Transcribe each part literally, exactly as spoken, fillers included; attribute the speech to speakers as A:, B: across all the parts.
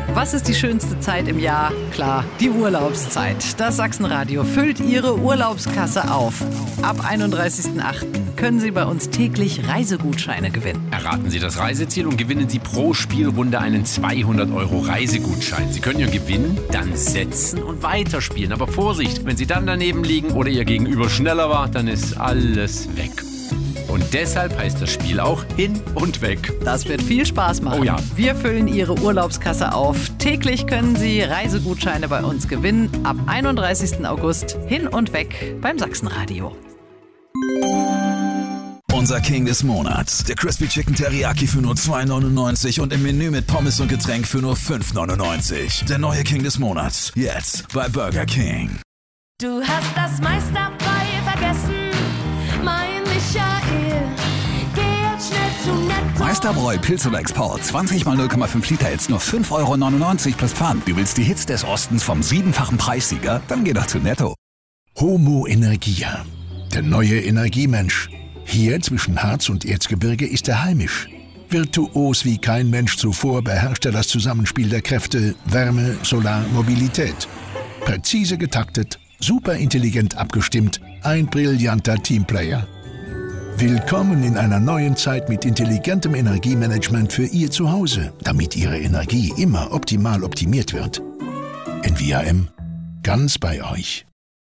A: Was ist die schönste Zeit im Jahr? Klar, die Urlaubszeit. Das Sachsenradio füllt Ihre Urlaubskasse auf. Ab einunddreißigsten achten können Sie bei uns täglich Reisegutscheine gewinnen.
B: Erraten Sie das Reiseziel und gewinnen Sie pro Spielrunde einen zweihundert Euro Reisegutschein. Sie können Ihren Gewinn dann setzen und weiterspielen. Aber Vorsicht, wenn Sie dann daneben liegen oder Ihr Gegenüber schneller war, dann ist alles weg. Und deshalb heißt das Spiel auch Hin und Weg.
A: Das wird viel Spaß machen.
B: Oh ja.
A: Wir füllen Ihre Urlaubskasse auf. Täglich können Sie Reisegutscheine bei uns gewinnen. Ab einunddreißigsten August Hin und Weg beim Sachsenradio.
C: Unser King des Monats. Der Crispy Chicken Teriyaki für nur zwei neunundneunzig und im Menü mit Pommes und Getränk für nur fünf neunundneunzig. Der neue King des Monats. Jetzt bei Burger King.
D: Du hast das meiste dabei vergessen, mein Michael. Geh jetzt schnell zu Netto.
E: Meisterbräu Pilz oder Export. zwanzig mal null Komma fünf Liter jetzt nur fünf Euro neunundneunzig plus Pfand. Du willst die Hits des Ostens vom siebenfachen Preissieger? Dann geh doch zu Netto.
F: Homo Energia. Der neue Energiemensch. Hier zwischen Harz und Erzgebirge ist er heimisch. Virtuos wie kein Mensch zuvor beherrscht er das Zusammenspiel der Kräfte Wärme, Solar, Mobilität. Präzise getaktet, super intelligent abgestimmt, ein brillanter Teamplayer. Willkommen in einer neuen Zeit mit intelligentem Energiemanagement für Ihr Zuhause, damit Ihre Energie immer optimal optimiert wird. N V A M, ganz bei euch.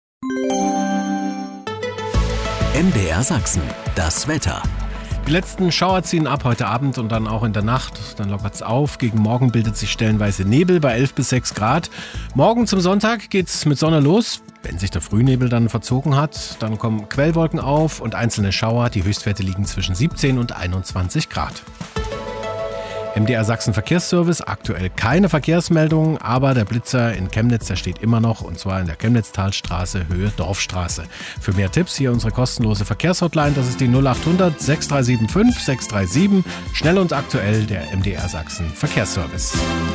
G: M D R Sachsen, das Wetter.
H: Die letzten Schauer ziehen ab heute Abend und dann auch in der Nacht. Dann lockert es auf. Gegen Morgen bildet sich stellenweise Nebel bei elf bis sechs Grad. Morgen zum Sonntag geht es mit Sonne los. Wenn sich der Frühnebel dann verzogen hat, dann kommen Quellwolken auf und einzelne Schauer. Die Höchstwerte liegen zwischen siebzehn und einundzwanzig Grad. M D R Sachsen Verkehrsservice, aktuell keine Verkehrsmeldungen, aber der Blitzer in Chemnitz, der steht immer noch, und zwar in der Chemnitztalstraße, Höhe Dorfstraße. Für mehr Tipps hier unsere kostenlose Verkehrshotline, das ist die null achthundert sechs drei sieben fünf sechs drei sieben. Schnell und aktuell der M D R Sachsen Verkehrsservice.